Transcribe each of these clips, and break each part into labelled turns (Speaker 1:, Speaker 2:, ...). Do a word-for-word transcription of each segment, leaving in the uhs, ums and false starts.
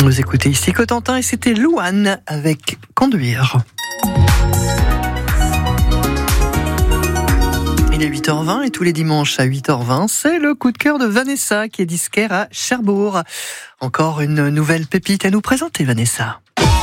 Speaker 1: Vous écoutez ici Cotentin et c'était Louane avec Conduire. Il est huit heures vingt et tous les dimanches à huit heures vingt, c'est le coup de cœur de Vanessa qui est disquaire à Cherbourg. Encore une nouvelle pépite à nous présenter, Vanessa.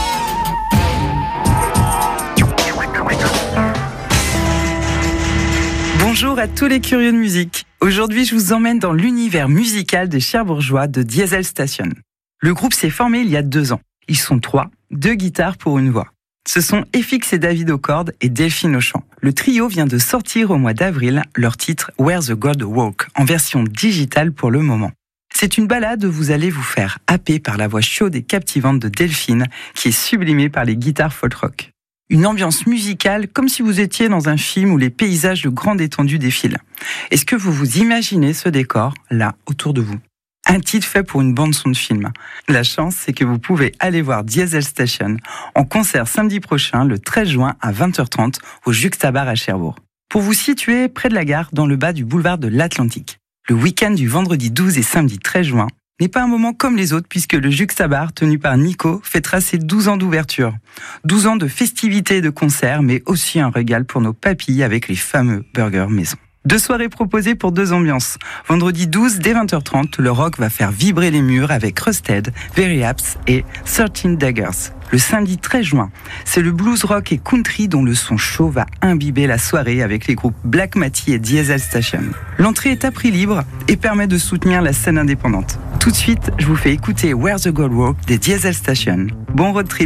Speaker 2: Bonjour à tous les curieux de musique. Aujourd'hui, je vous emmène dans l'univers musical des Cherbourgeois de Diesel Station. Le groupe s'est formé il y a deux ans. Ils sont trois, deux guitares pour une voix. Ce sont F X et David aux cordes et Delphine au chant. Le trio vient de sortir au mois d'avril leur titre Where the God Walk en version digitale pour le moment. C'est une balade où vous allez vous faire happer par la voix chaude et captivante de Delphine qui est sublimée par les guitares folk rock. Une ambiance musicale comme si vous étiez dans un film où les paysages de grande étendue défilent. Est-ce que vous vous imaginez ce décor là autour de vous ? Un titre fait pour une bande-son de film. La chance, c'est que vous pouvez aller voir Diesel Station en concert samedi prochain, le treize juin à vingt heures trente au Juxtabar à Cherbourg. Pour vous situer près de la gare, dans le bas du boulevard de l'Atlantique. Le week-end du vendredi douze et samedi treize juin n'est pas un moment comme les autres puisque le Juxtabar, tenu par Nico, fêtera ses douze ans d'ouverture. douze ans de festivités et de concerts, mais aussi un régal pour nos papilles avec les fameux burgers maison. Deux soirées proposées pour deux ambiances. Vendredi douze, dès vingt heures trente, le rock va faire vibrer les murs avec Rusted, Very Apps et thirteen Daggers. Le samedi treize juin, c'est le blues rock et country dont le son chaud va imbiber la soirée avec les groupes Black Matty et Diesel Station. L'entrée est à prix libre et permet de soutenir la scène indépendante. Tout de suite, je vous fais écouter Where the God Walk des Diesel Station. Bon road trip!